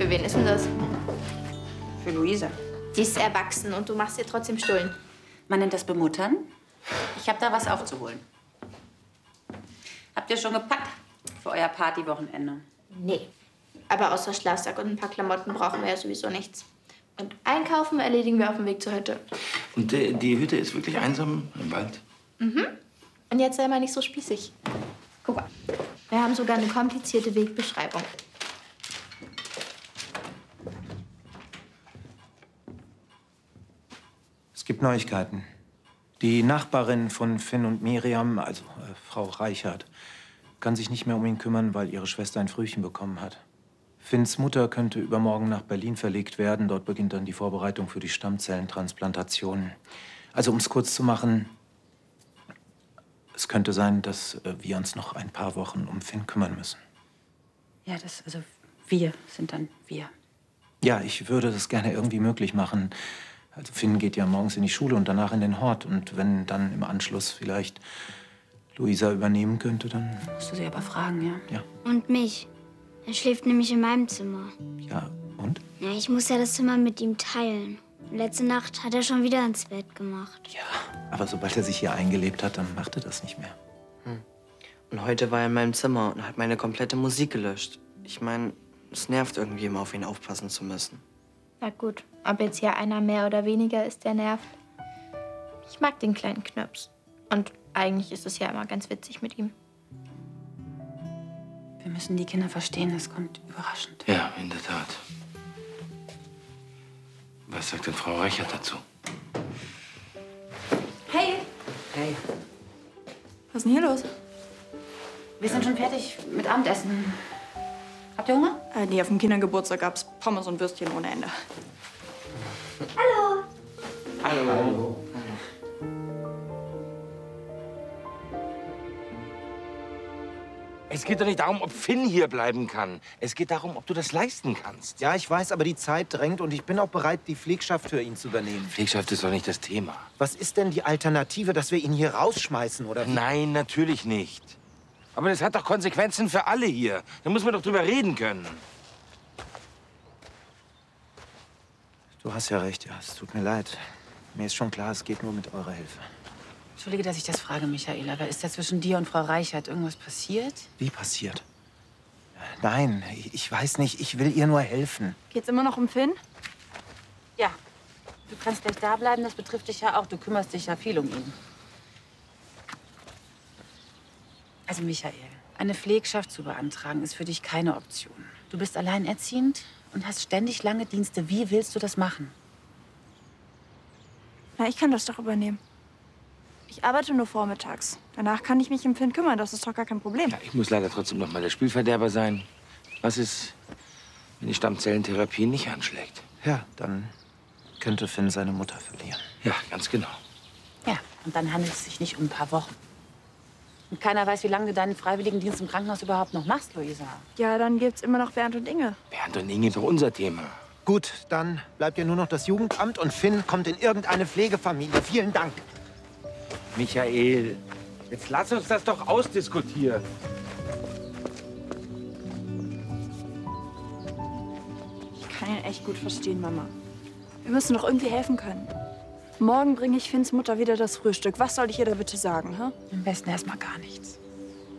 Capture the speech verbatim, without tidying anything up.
Für wen ist denn das? Für Luisa. Die ist erwachsen und du machst ihr trotzdem Stullen. Man nennt das Bemuttern. Ich habe da was aufzuholen. Habt ihr schon gepackt für euer Partywochenende? Nee. Aber außer Schlafsack und ein paar Klamotten brauchen wir ja sowieso nichts. Und einkaufen erledigen wir auf dem Weg zur Hütte. Und die, die Hütte ist wirklich einsam im Wald? Mhm. Und jetzt sei mal nicht so spießig. Guck mal. Wir haben sogar eine komplizierte Wegbeschreibung. Es gibt Neuigkeiten. Die Nachbarin von Finn und Miriam, also äh, Frau Reichert, kann sich nicht mehr um ihn kümmern, weil ihre Schwester ein Frühchen bekommen hat. Finns Mutter könnte übermorgen nach Berlin verlegt werden. Dort beginnt dann die Vorbereitung für die Stammzellentransplantation. Also, um es kurz zu machen, es könnte sein, dass äh, wir uns noch ein paar Wochen um Finn kümmern müssen. Ja, das, also wir sind dann wir. Ja, ich würde das gerne irgendwie möglich machen. Also Finn geht ja morgens in die Schule und danach in den Hort. Und wenn dann im Anschluss vielleicht Luisa übernehmen könnte, dann... Musst du sie aber fragen, ja? Ja. Und mich. Er schläft nämlich in meinem Zimmer. Ja, und? Ja, ich muss ja das Zimmer mit ihm teilen. Letzte Nacht hat er schon wieder ins Bett gemacht. Ja, aber sobald er sich hier eingelebt hat, dann macht er das nicht mehr. Hm. Und heute war er in meinem Zimmer und hat meine komplette Musik gelöscht. Ich meine, es nervt irgendwie immer, auf ihn aufpassen zu müssen. Na gut, ob jetzt hier einer mehr oder weniger ist, der nervt. Ich mag den kleinen Knirps. Und eigentlich ist es ja immer ganz witzig mit ihm. Wir müssen die Kinder verstehen, das kommt überraschend. Ja, in der Tat. Was sagt denn Frau Reichert dazu? Hey! Hey. Was ist denn hier los? Wir sind schon fertig mit Abendessen. Habt ihr Hunger? Äh, nee, auf dem Kindergeburtstag gab's Pommes und Würstchen ohne Ende. Hallo! Hallo. Hallo. Es geht doch nicht darum, ob Finn hier bleiben kann. Es geht darum, ob du das leisten kannst. Ja, ich weiß, aber die Zeit drängt und ich bin auch bereit, die Pflegschaft für ihn zu übernehmen. Pflegschaft ist doch nicht das Thema. Was ist denn die Alternative, dass wir ihn hier rausschmeißen, oder wie? Nein, natürlich nicht. Aber das hat doch Konsequenzen für alle hier. Da muss man doch drüber reden können. Du hast ja recht, ja. Es tut mir leid. Mir ist schon klar, es geht nur mit eurer Hilfe. Entschuldige, dass ich das frage, Michael, aber ist da zwischen dir und Frau Reichert irgendwas passiert? Wie passiert? Nein, ich weiß nicht. Ich will ihr nur helfen. Geht's immer noch um Finn? Ja. Du kannst gleich da bleiben, das betrifft dich ja auch. Du kümmerst dich ja viel um ihn. Also, Michael, eine Pflegschaft zu beantragen, ist für dich keine Option. Du bist alleinerziehend und hast ständig lange Dienste. Wie willst du das machen? Na, ich kann das doch übernehmen. Ich arbeite nur vormittags. Danach kann ich mich um Finn kümmern. Das ist doch gar kein Problem. Ja, ich muss leider trotzdem noch mal der Spielverderber sein. Was ist, wenn die Stammzellentherapie nicht anschlägt? Ja, dann könnte Finn seine Mutter verlieren. Ja, ganz genau. Ja, und dann handelt es sich nicht um ein paar Wochen. Und keiner weiß, wie lange du deinen Freiwilligendienst im Krankenhaus überhaupt noch machst, Luisa. Ja, dann gibt's immer noch Bernd und Inge. Bernd und Inge ist doch unser Thema. Gut, dann bleibt ja nur noch das Jugendamt und Finn kommt in irgendeine Pflegefamilie. Vielen Dank. Michael, jetzt lass uns das doch ausdiskutieren. Ich kann ihn echt gut verstehen, Mama. Wir müssen doch irgendwie helfen können. Morgen bringe ich Finns Mutter wieder das Frühstück. Was soll ich ihr da bitte sagen, hä? Am besten erst mal gar nichts.